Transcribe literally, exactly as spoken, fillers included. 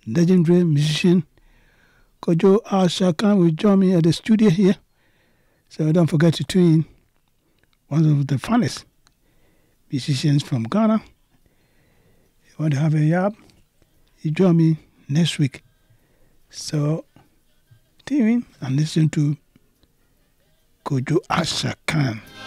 legendary musician Kojo Asakan will join me at the studio here. So don't forget to tune in. One of the funnest musicians from Ghana. You want to have a yab? You join me next week. So tune in and listen to Kojo Asakan.